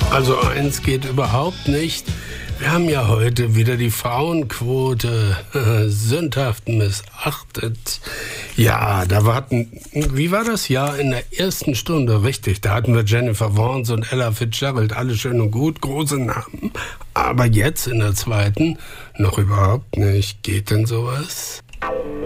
Also eins geht überhaupt nicht. Wir haben ja heute wieder die Frauenquote sündhaft missachtet. Ja, wie war das? Ja, in der ersten Stunde, richtig, da hatten wir Jennifer Warnes und Ella Fitzgerald, alle schön und gut, große Namen. Aber jetzt in der zweiten noch überhaupt nicht. Geht denn sowas?